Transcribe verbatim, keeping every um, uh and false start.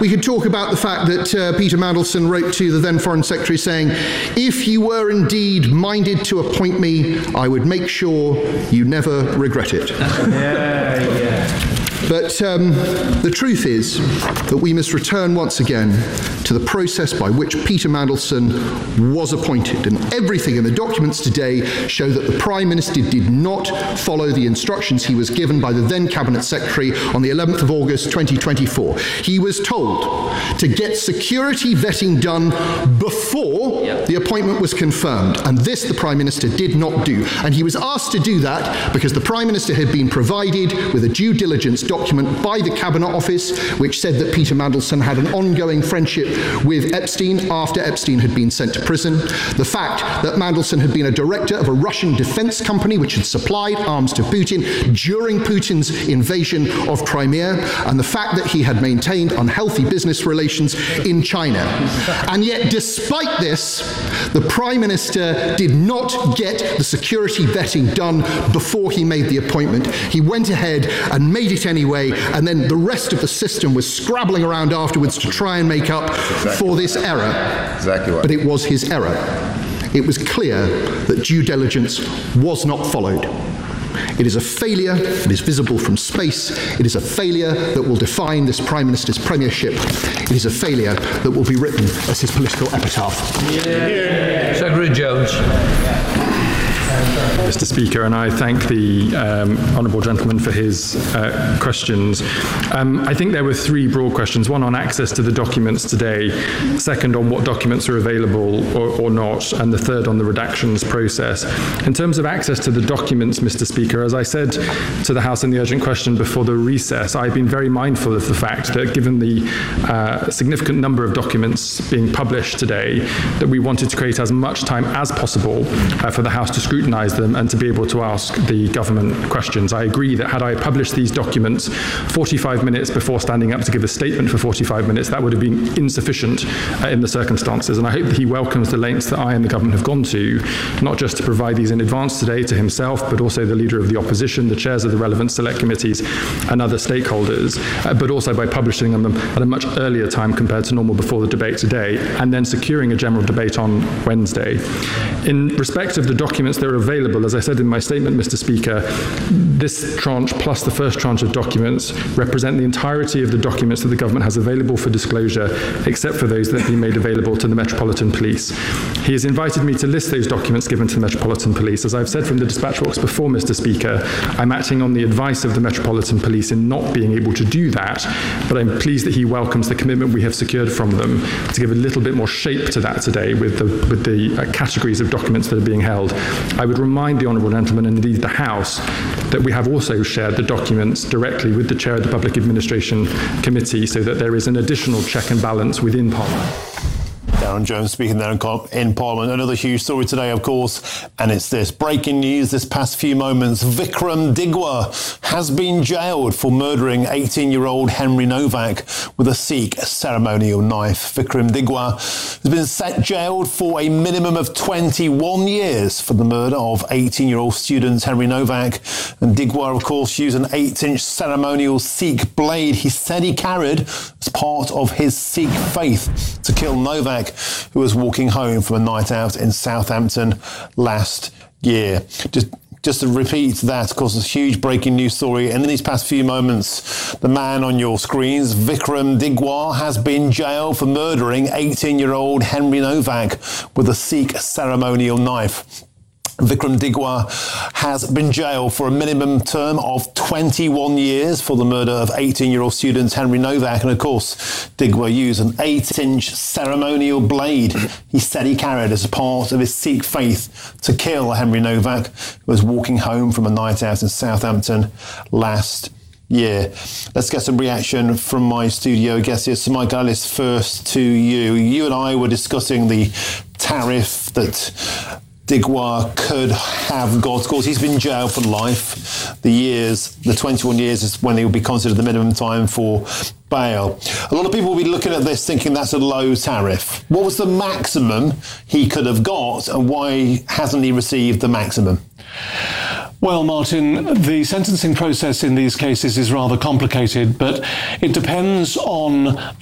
we could talk about the fact that uh, Peter Mandelson wrote to the then Foreign Secretary saying, if you were indeed minded to appoint me, I would make sure you never regret it. Yeah, yeah. But um, the truth is that we must return once again to the process by which Peter Mandelson was appointed. And everything in the documents today show that the Prime Minister did not follow the instructions he was given by the then Cabinet Secretary on the eleventh of August twenty twenty-four. He was told to get security vetting done before yep. the appointment was confirmed. And this the Prime Minister did not do. And he was asked to do that because the Prime Minister had been provided with a due diligence document by the Cabinet Office, which said that Peter Mandelson had an ongoing friendship with Epstein after Epstein had been sent to prison. The fact that Mandelson had been a director of a Russian defense company which had supplied arms to Putin during Putin's invasion of Crimea, and the fact that he had maintained unhealthy business relations in China. And yet, despite this, the Prime Minister did not get the security vetting done before he made the appointment. He went ahead and made it anyway, and then the rest of the system was scrabbling around afterwards to try and make up exactly for this error. Exactly right. But it was his error. It was clear that due diligence was not followed. It is a failure that is visible from space. It is a failure that will define this Prime Minister's premiership. It is a failure that will be written as his political epitaph. Yeah. Secretary Jones. Mister Speaker, and I thank the um, honourable gentleman for his uh, questions. Um, I think there were three broad questions, one on access to the documents today, second on what documents are available or, or not, and the third on the redactions process. In terms of access to the documents, Mister Speaker, as I said to the House in the urgent question before the recess, I've been very mindful of the fact that given the uh, significant number of documents being published today, that we wanted to create as much time as possible uh, for the House to scrutinise them and to be able to ask the government questions. I agree that had I published these documents forty-five minutes before standing up to give a statement for forty-five minutes, that would have been insufficient uh, in the circumstances. And I hope that he welcomes the lengths that I and the government have gone to, not just to provide these in advance today to himself, but also the Leader of the Opposition, the chairs of the relevant select committees and other stakeholders, uh, but also by publishing them at a much earlier time compared to normal before the debate today, and then securing a general debate on Wednesday. In respect of the documents that are available, as I said in my statement, Mister Speaker, this tranche plus the first tranche of documents represent the entirety of the documents that the government has available for disclosure, except for those that have been made available to the Metropolitan Police. He has invited me to list those documents given to the Metropolitan Police. As I've said from the dispatch box before, Mister Speaker, I'm acting on the advice of the Metropolitan Police in not being able to do that, but I'm pleased that he welcomes the commitment we have secured from them to give a little bit more shape to that today with the, with the uh, categories of documents that are being held. I would remind the Honourable Gentleman and indeed the House that we have also shared the documents directly with the Chair of the Public Administration Committee so that there is an additional check and balance within Parliament. Darren Jones speaking there in Parliament. Another huge story today, of course, and it's this. Breaking news this past few moments. Vikram Digwa has been jailed for murdering eighteen-year-old Henry Novak with a Sikh ceremonial knife. Vikram Digwa has been set jailed for a minimum of twenty-one years for the murder of eighteen-year-old student Henry Novak. And Digwa, of course, used an eight-inch ceremonial Sikh blade he said he carried as part of his Sikh faith to kill Novak, who was walking home from a night out in Southampton last year. Just Just to repeat that, of course, it's a huge breaking news story. And in these past few moments, the man on your screens, Vikram Digwa, has been jailed for murdering eighteen-year-old Henry Novak with a Sikh ceremonial knife. Vikram Digwa has been jailed for a minimum term of twenty-one years for the murder of eighteen-year-old student Henry Novak. And of course, Digwa used an eight-inch ceremonial blade he said he carried as part of his Sikh faith to kill Henry Novak, who was walking home from a night out in Southampton last year. Let's get some reaction from my studio guests here. So, Mike Ellis, first to you. You and I were discussing the tariff that Digwa could have got. Of course, he's been jailed for life. The years, the twenty-one years is when he will be considered the minimum time for bail. A lot of people will be looking at this thinking that's a low tariff. What was the maximum he could have got, and why hasn't he received the maximum? Well, Martin, the sentencing process in these cases is rather complicated, but it depends on